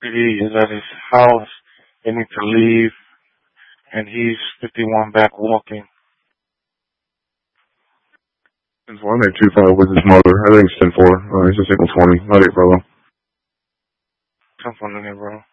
He is at his house. They need to leave, and he's 51 back walking. It's 1825 with his mother. I think it's 10-4. He's a single 20. Not 8, brother. 10-4, bro.